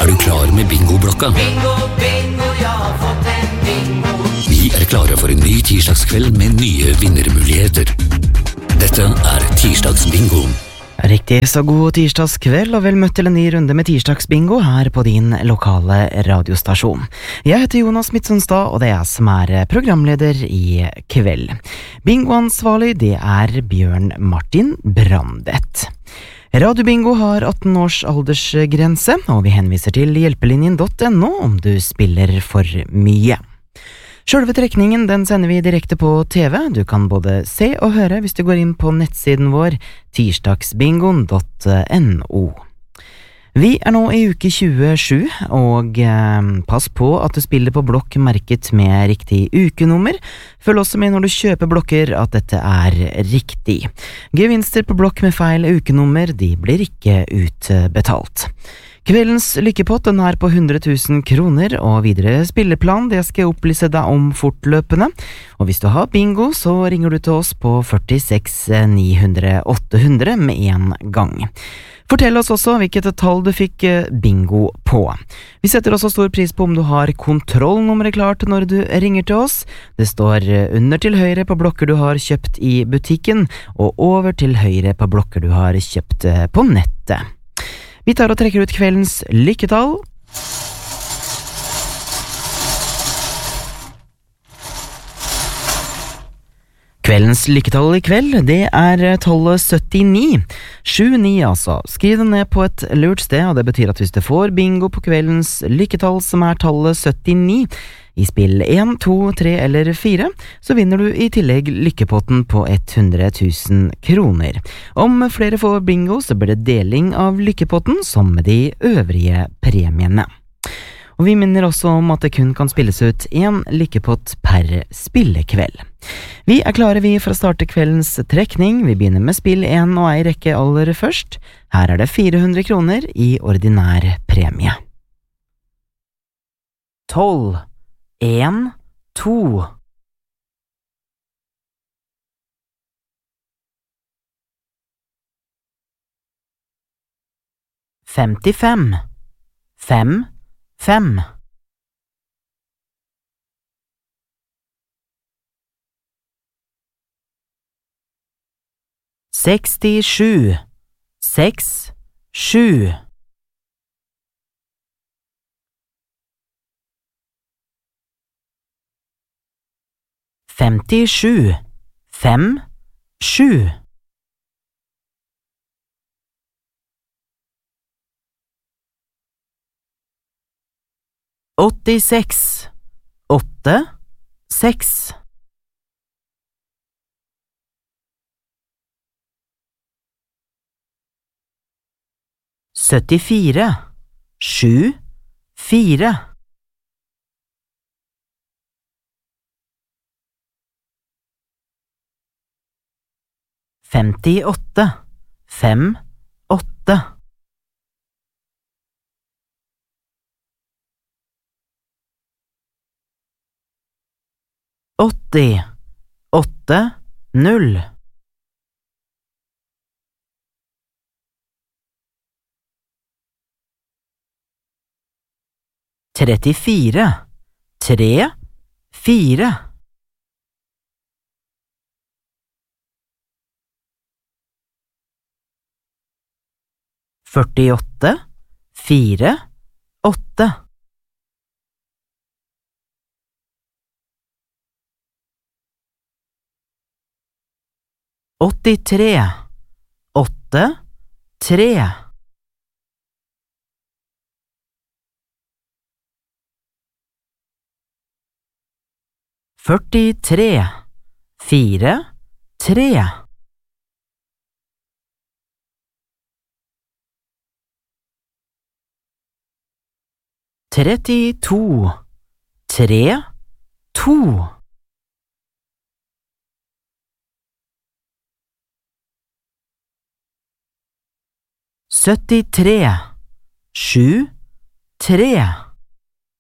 Er du klar med bingoblokka? Bingo, bingo, jeg har fått en bingo. Vi klare for en ny tirsdagskveld med nye vinnermuligheter. Dette tirsdagsbingo. Riktig, så god tirsdagskveld og vel møtt til en ny runde med tirsdagsbingo her på din lokale radiostasjon. Jeg heter Jonas Midtsundstad, og det jeg som programleder i kveld. Bingoansvarlig, det Bjørn Martin Brandet. Radio Bingo har 18 års aldersgrense, og vi henviser til hjelpelinjen.no om du spiller for mye. Selve trekningen den sender vi direkte på TV. Du kan både se og høre hvis du går inn på nettsiden vår tirsdagsbingoen.no. Vi nå i uke 27, og pass på at du spiller på blokk merket med riktig ukenummer. Følg også med når du kjøper blokker at dette riktig. Gevinster på blokk med feil ukenummer, de blir ikke utbetalt. Kveldens lykkepott den på 100 000 kroner, og videre spilleplan det skal jeg opplyse deg om fortløpende. Og hvis du har bingo, så ringer du til oss på 46 900 800 med en gang. Fortell oss også hvilket tall du fikk bingo på. Vi setter også stor pris på om du har kontrollnummeret klart når du ringer til oss. Det står under til høyre på blokker du har kjøpt i butikken, og over til høyre på blokker du har kjøpt på nettet. Vi tar og trekker ut kveldens lykketall. Kveldens lykketall i kveld, det tallet 79. 79 altså. Skriv det ned på et lurt sted, og det betyr at hvis du får bingo på kveldens lykketall som tallet 79, i spill 1, 2, 3 eller 4, så vinner du i tillegg lykkepotten på 100 000 kroner. Om flere får bingo, så blir det deling av lykkepotten som med de øvrige premiene. Og vi minner også om at det kun kan spilles ut en lykkepott per spillekveld. Vi klare for å starte kveldens trekning. Vi begynner med spill 1 og ei rekke aller først. Her det 400 kroner i ordinær premie. 12 1, 2 55 5 5 67 6 7 57 5 7 86 8 6 74 7 4 58 5 8 80 8 0 34 3 4 48 4 8 83 8 3 43 4 3 32 3 2 73 7 3